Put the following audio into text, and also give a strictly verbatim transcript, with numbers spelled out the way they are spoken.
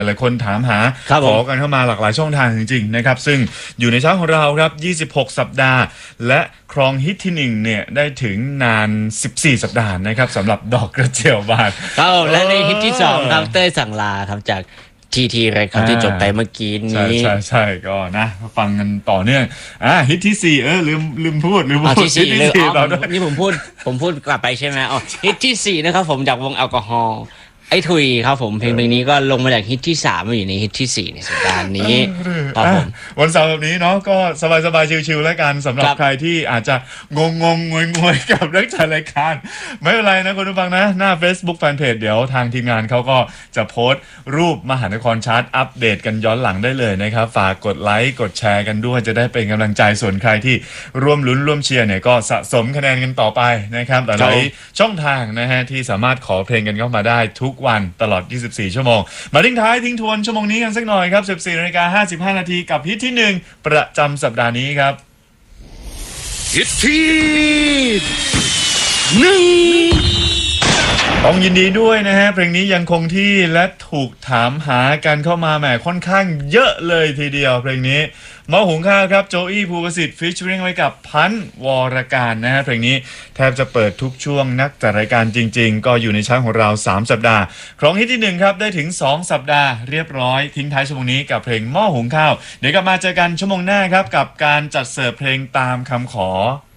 หลายคนถามหาขอกันเข้ามาหลากหลายช่องทางจริงๆนะครับซึ่งอยู่ในชาร์ตของเราครับยี่สิบหกสัปดาห์และครองฮิตที่หนึ่งเนี่ยได้ถึงนานสิบสี่สัปดาห์นะครับสำหรับดอกกระเจียวบานครับและในฮิตที่สองครับเต้ยสั่งลาครับจากทีทีไรครับที่จบไปเมื่อกี้นี้ใช่ใช่ใช่ก็นะฟังกันต่อเนื่องอ่าฮิตที่สี่เออลืมลืมพูดลืมพูดที่สี่เลยอ๋อนี่ผมพูดผมพูดกลับไปใช่ไหมอ๋อฮิตที่สี่นะครับผมจากวงแอลกอฮอล์ไอ้ทุยครับผมเพลงเพลงนี้ก็ลงมาจากฮิตที่สามมาอยู่ในฮิตที่สี่ในสัปดาห์นี้ครับผมวันเสาร์แบบนี้เนาะก็สบายๆชิลๆแล้วกันสำหรับใครที่อาจจะงงงงงวยๆกับเรื่องจัดรายการไม่เป็นไรนะคุณผู้ฟังนะหน้า Facebook Fanpage เดี๋ยวทางทีมงานเขาก็จะโพสต์รูปมหานครชาร์ตอัปเดตกันย้อนหลังได้เลยนะครับฝากกดไลค์กดแชร์กันด้วยจะได้เป็นกำลังใจส่วนใครที่ร่วมลุ้นร่วมเชียร์เนี่ยก็สะสมคะแนนกันต่อไปนะครับหลายช่องทางนะฮะที่สามารถขอเพลงกันเข้ามาได้ทุกวันตลอดยี่สิบสี่ชั่วโมงมาทิ้งท้ายทิ้งทวนชั่วโมงนี้กันสักหน่อยครับ สิบสี่นาฬิกาห้าสิบห้านาทีกับฮิตที่หนึ่งประจำสัปดาห์นี้ครับฮิตที่หนึ่งต้องยินดีด้วยนะฮะเพลงนี้ยังคงที่และถูกถามหากันเข้ามาแหมค่อนข้างเยอะเลยทีเดียวเพลงนี้หม้อหุงข้าวครับโจอี้ภูประสิทธิ์ฟีเจอริ่งไว้กับพันธ์วรการนะฮะเพลงนี้แทบจะเปิดทุกช่วงนักจัดรายการจริงๆก็อยู่ในชั้นของเราสามสัปดาห์ครองฮิตที่หนึ่งครับได้ถึงสองสัปดาห์เรียบร้อยทิ้งท้ายชั่วโมงนี้กับเพลงหม้อหุงข้าวเดี๋ยวกลับมาเจอกันชั่วโมงหน้าครับกับการจัดเสิร์ฟเพลงตามคำขอ